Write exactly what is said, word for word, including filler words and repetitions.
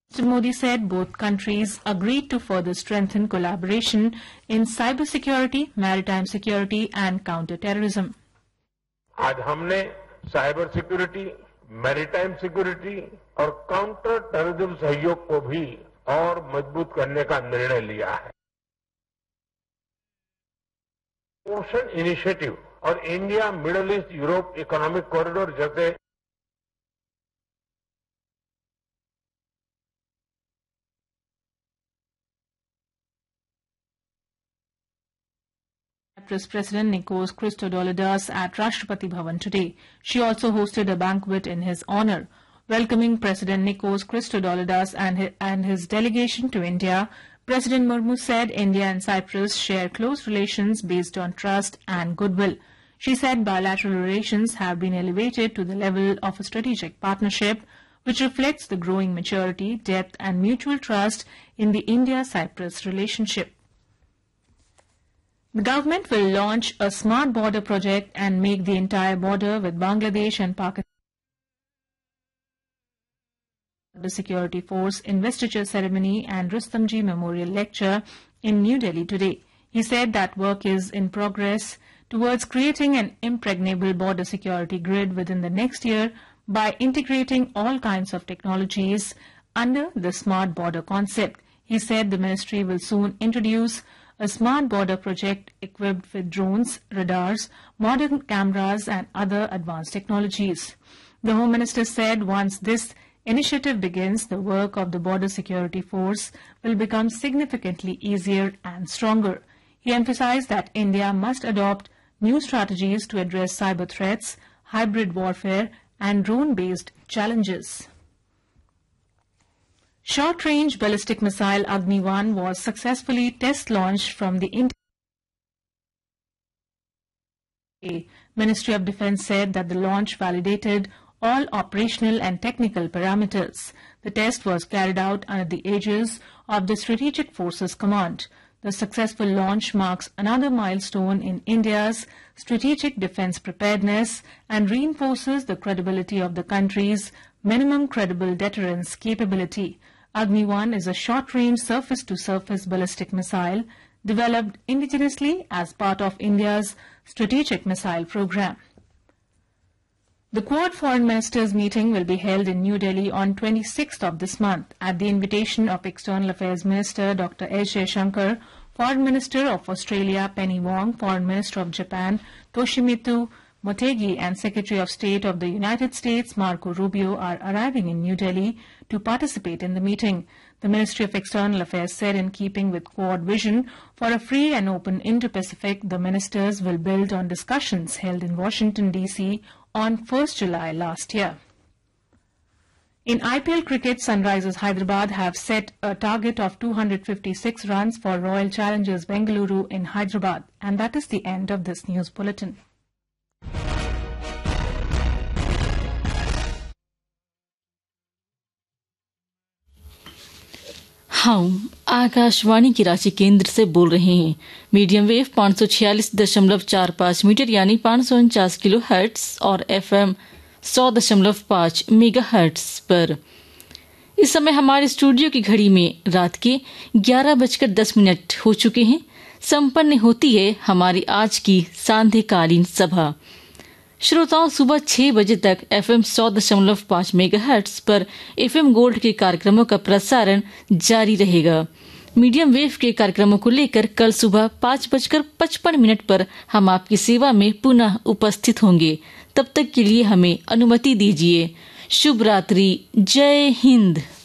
Mister Modi said both countries agreed to further strengthen collaboration in cybersecurity, maritime security and counter-terrorism. आज हमने cyber security, maritime security और counter terrorism सहयोग को भी और मजबूत करने का निर्णय लिया है। ओशन इनिशिएटिव और India middle east Europe economic corridor जैसे Cyprus President Nikos Christodoulides at Rashtrapati Bhavan today. She also hosted a banquet in his honour. Welcoming President Nikos Christodoulides and his, and his delegation to India, President Murmu said India and Cyprus share close relations based on trust and goodwill. She said bilateral relations have been elevated to the level of a strategic partnership, which reflects the growing maturity, depth and mutual trust in the India-Cyprus relationship. The government will launch a smart border project and make the entire border with Bangladesh and Pakistan the Security Force investiture ceremony and Rustamji Memorial Lecture in New Delhi today. He said that work is in progress towards creating an impregnable border security grid within the next year by integrating all kinds of technologies under the smart border concept. He said the ministry will soon introduce a smart border project equipped with drones, radars, modern cameras and other advanced technologies. The Home Minister said once this initiative begins, the work of the Border Security Force will become significantly easier and stronger. He emphasized that India must adopt new strategies to address cyber threats, hybrid warfare and drone-based challenges. Short-range ballistic missile Agni one was successfully test-launched from the Indian Ministry of Defence said that the launch validated all operational and technical parameters. The test was carried out under the aegis of the Strategic Forces Command. The successful launch marks another milestone in India's strategic defence preparedness and reinforces the credibility of the country's minimum credible deterrence capability. Agni one is a short-range surface-to-surface ballistic missile developed indigenously as part of India's strategic missile program. The Quad Foreign Ministers meeting will be held in New Delhi on twenty-sixth of this month at the invitation of External Affairs Minister Doctor S. Jaishankar, Foreign Minister of Australia Penny Wong, Foreign Minister of Japan Toshimitsu Motegi and Secretary of State of the United States Marco Rubio are arriving in New Delhi to participate in the meeting. The Ministry of External Affairs said in keeping with Quad vision for a free and open Indo-Pacific, the ministers will build on discussions held in Washington, D C on first July last year. In I P L cricket, Sunrisers Hyderabad have set a target of two hundred fifty-six runs for Royal Challengers Bengaluru in Hyderabad. And that is the end of this news bulletin. हम आकाशवाणी की रांची केंद्र से बोल रहे हैं। Medium wave पाँच सौ छियालीस दशमलव चार पाँच मीटर यानी पाँच सौ उनचास किलो हर्ट्स और एफएम सौ दशमलव पाँच मेगा हर्ट्स पर। इस समय हमारे स्टूडियो की घड़ी में रात के ग्यारह बजकर दस मिनट हो चुके हैं। संपन्न होती है हमारी आज की सांध्यकालीन सभा। श्रोताओं, सुबह छह बजे तक एफएम सौ दशमलव पाँच मेगाहर्ट्ज पर एफएम गोल्ड के कार्यक्रमों का प्रसारण जारी रहेगा। मीडियम वेव के कार्यक्रमों को लेकर कल सुबह पाँच बजकर पचपन मिनट पर हम आपकी सेवा में पुनः उपस्थित होंगे। तब तक के लिए हमें अनुमति दीजिए। शुभ रात्रि। जय हिंद।